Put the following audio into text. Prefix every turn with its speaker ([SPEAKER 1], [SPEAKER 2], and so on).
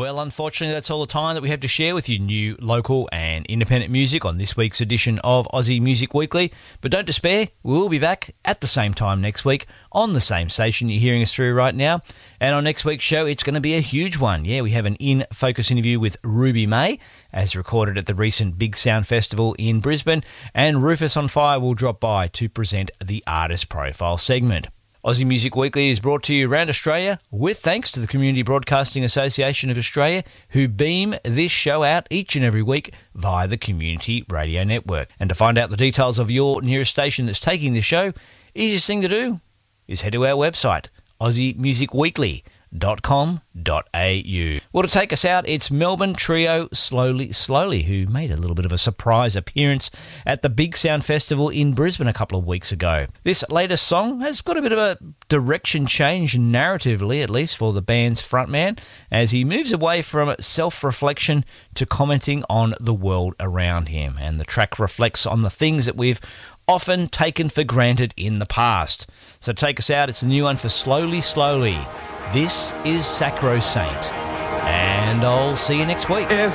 [SPEAKER 1] Well, unfortunately, that's all the time that we have to share with you, new, local and independent music on this week's edition of Aussie Music Weekly. But don't despair, we will be back at the same time next week on the same station you're hearing us through right now. And on next week's show, it's going to be a huge one. Yeah, we have an in-focus interview with Ruby May, as recorded at the recent Big Sound Festival in Brisbane, and Rufus on Fire will drop by to present the Artist Profile segment. Aussie Music Weekly is brought to you around Australia with thanks to the Community Broadcasting Association of Australia, who beam this show out each and every week via the Community Radio Network. And to find out the details of your nearest station that's taking this show, easiest thing to do is head to our website, aussiemusicweekly.com.au. Well, to take us out, it's Melbourne trio Slowly Slowly, who made a little bit of a surprise appearance at the Big Sound Festival in Brisbane a couple of weeks ago. This latest song has got a bit of a direction change, narratively at least, for the band's frontman, as he moves away from self-reflection to commenting on the world around him. And the track reflects on the things that we've often taken for granted in the past. So take us out, it's the new one for Slowly Slowly. This is Sacrosanct, and I'll see you next week.
[SPEAKER 2] If